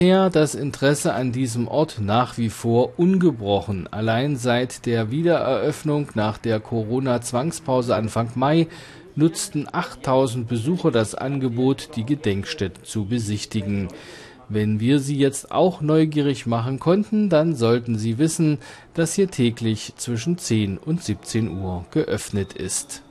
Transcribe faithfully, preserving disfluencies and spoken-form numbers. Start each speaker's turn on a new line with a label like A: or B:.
A: Das Interesse an diesem Ort nach wie vor ungebrochen. Allein seit der Wiedereröffnung nach der Corona-Zwangspause Anfang Mai nutzten achttausend Besucher das Angebot, die Gedenkstätte zu besichtigen. Wenn wir Sie jetzt auch neugierig machen konnten, dann sollten Sie wissen, dass hier täglich zwischen zehn und siebzehn Uhr geöffnet ist.